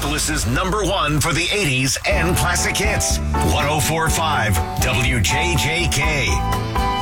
Minneapolis' #1 for the 80s and classic hits. 104.5 WJJK.